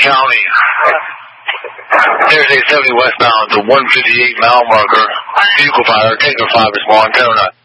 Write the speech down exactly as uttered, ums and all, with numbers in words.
County. Interstate seventy westbound, the one fifty-eight mile marker. Vehicle fire, Tanker five is Montana.